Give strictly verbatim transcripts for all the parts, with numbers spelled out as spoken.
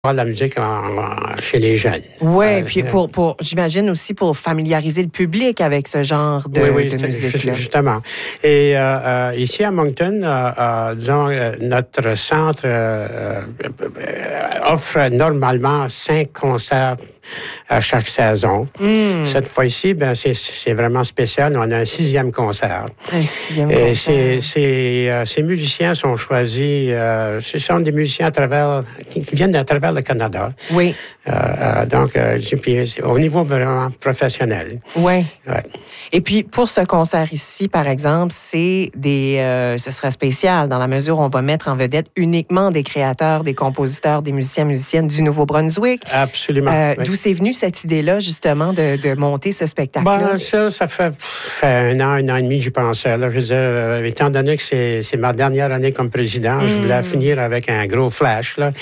de la musique en, en, chez les jeunes. Oui, euh, puis pour, pour, j'imagine aussi pour familiariser le public avec ce genre de, oui, oui, de musique-là. Justement. Et euh, euh, ici à Moncton, euh, euh, disons, euh, notre centre euh, euh, offre normalement cinq concerts à chaque saison. Mm. Cette fois-ci, ben c'est, c'est vraiment spécial. On a un sixième concert. Un sixième Et concert. Ces, ces, euh, ces musiciens sont choisis. Euh, ce sont des musiciens à travers qui, qui viennent à travers le Canada. Oui. Euh, euh, donc, euh, puis, au niveau vraiment professionnel. Oui. Ouais. Et puis, pour ce concert ici, par exemple, c'est des, euh, ce sera spécial dans la mesure où on va mettre en vedette uniquement des créateurs, des compositeurs, des musiciens, musiciennes du Nouveau-Brunswick. Absolument. Euh, oui. D'où c'est venu cette idée-là, justement, de, de monter ce spectacle-là? Ben, ça, ça fait, fait un an, un an et demi que j'y pensais. Là. Je veux dire, euh, étant donné que c'est, c'est ma dernière année comme président, mm. je voulais finir avec un gros flash. Là.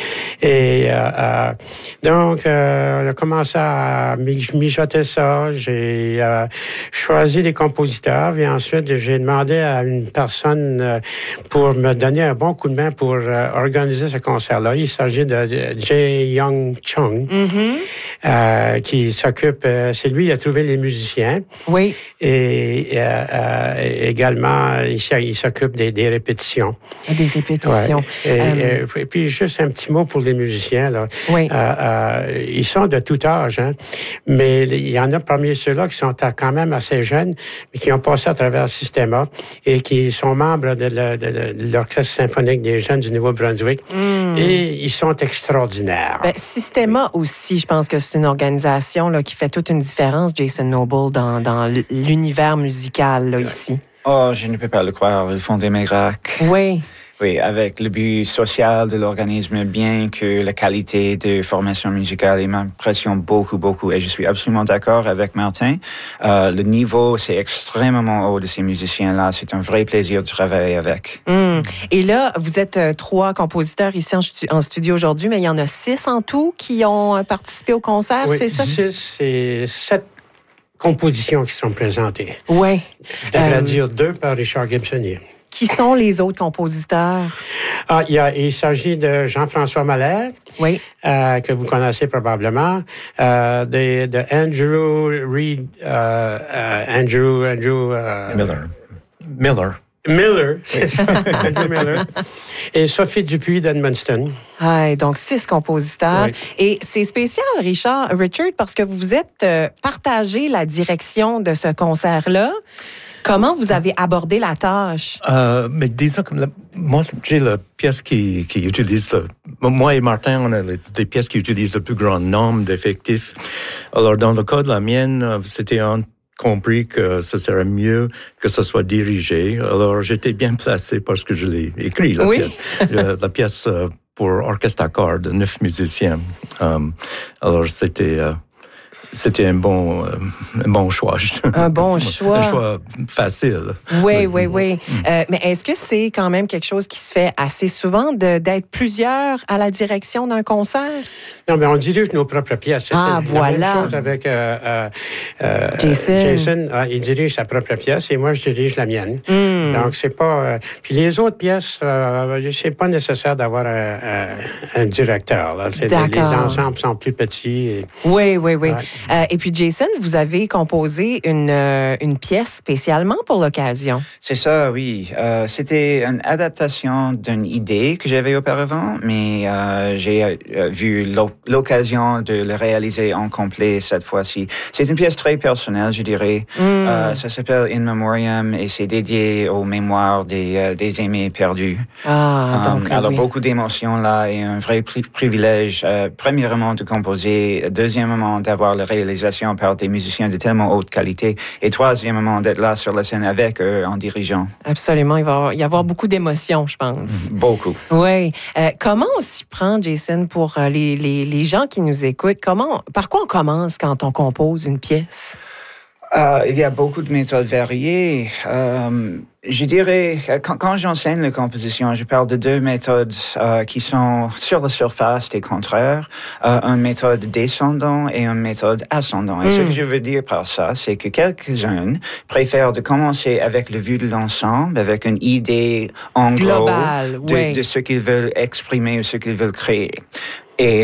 Et euh, euh, donc, euh, on a commencé à mijoter ça. J'ai euh, choisi des compositeurs et ensuite, j'ai demandé à une personne euh, pour me donner un bon coup de main pour euh, organiser ce concert-là. Il s'agit de, de Jae Young Chung, mm-hmm. euh, qui s'occupe... Euh, c'est lui qui a trouvé les musiciens. Oui. Et euh, euh, également, il, il s'occupe des, des répétitions. Des répétitions. Ouais. Et, um... et puis, juste un petit mot pour les musiciens. Là. Oui. Euh, euh, ils sont de tout âge, hein, mais il y en a parmi ceux-là qui sont quand même assez jeunes, mais qui ont passé à travers le Systema et qui sont membres de, la, de, de l'Orchestre symphonique des jeunes du Nouveau-Brunswick. Mm. Et ils sont extraordinaires. Ben, Systema aussi, je pense que c'est une organisation là, qui fait toute une différence, Jason Noble, dans, dans l'univers musical là, ici. Oh, je ne peux pas le croire. Ils font des miracles. Oui. Oui, avec le but social de l'organisme, bien que la qualité de formation musicale m'impressionne beaucoup, beaucoup. Et je suis absolument d'accord avec Martin. Euh, le niveau, c'est extrêmement haut de ces musiciens-là. C'est un vrai plaisir de travailler avec. Mmh. Et là, vous êtes euh, trois compositeurs ici en, stu- en studio aujourd'hui, mais il y en a six en tout qui ont participé au concert, oui, c'est ça? Six et sept compositions qui sont présentées. Oui. Je devrais euh... dire deux par Richard Gibson. Qui sont les autres compositeurs? Ah, il, y a, il s'agit de Jean-François Mallet, oui. euh, que vous connaissez probablement, euh, de, de Andrew Reed, euh, euh, Andrew, Andrew euh, Miller. Miller. Miller, c'est ça, Andrew Miller. Et Sophie Dupuis d'Edmundston. Ah, donc six compositeurs. Oui. Et c'est spécial, Richard, Richard, parce que vous vous êtes euh, partagé la direction de ce concert-là. Comment vous avez abordé la tâche? Euh, mais disons que la, moi, j'ai la pièce qui, qui utilise le... Moi et Martin, on a les, des pièces qui utilisent le plus grand nombre d'effectifs. Alors, dans le cas de la mienne, c'était un compris que ce serait mieux que ce soit dirigé. Alors, j'étais bien placé parce que je l'ai écrit, la oui. pièce. La pièce pour orchestre à cordes, neuf musiciens. Um, alors, c'était... Uh, C'était un bon, euh, un bon choix. Un bon choix. Un choix facile. Oui, oui, oui. Mm. Euh, mais est-ce que c'est quand même quelque chose qui se fait assez souvent de, d'être plusieurs à la direction d'un concert? Non, mais on dirige nos propres pièces. Ah, c'est voilà. la même chose avec euh, euh, euh, Jason. Jason, euh, il dirige sa propre pièce et moi, je dirige la mienne. Mm. Donc, c'est pas... Euh, puis les autres pièces, euh, c'est pas nécessaire d'avoir un, un, un directeur. Là. C'est, les ensembles sont plus petits. Et... Oui, oui, oui. Ouais. Euh, et puis, Jason, vous avez composé une, euh, une pièce spécialement pour l'occasion. C'est ça, oui. Euh, c'était une adaptation d'une idée que j'avais auparavant, mais euh, j'ai euh, vu l'occasion de le réaliser en complet cette fois-ci. C'est une pièce très personnelle, je dirais. Mm. Euh, ça s'appelle In Memoriam et c'est dédié aux mémoires des, euh, des aimés perdus. Ah, donc, euh, alors, oui. beaucoup d'émotions là et un vrai pri- privilège. Euh, premièrement, de composer. Deuxièmement, d'avoir le réalisation par des musiciens de tellement haute qualité. Et troisièmement, d'être là sur la scène avec eux en dirigeant. Absolument. Il va y avoir beaucoup d'émotions, je pense. Beaucoup. Oui. Euh, comment on s'y prend, Jason, pour les, les, les gens qui nous écoutent? Comment, par quoi on commence quand on compose une pièce? Euh, il y a beaucoup de méthodes variées. Euh, je dirais, quand, quand j'enseigne la composition, je parle de deux méthodes euh, qui sont sur la surface des contraires, euh, une méthode descendant et une méthode ascendant. Et mm. ce que je veux dire par ça, c'est que quelques-uns préfèrent de commencer avec le vue de l'ensemble, avec une idée en globale, gros de, oui. de ce qu'ils veulent exprimer ou ce qu'ils veulent créer. Et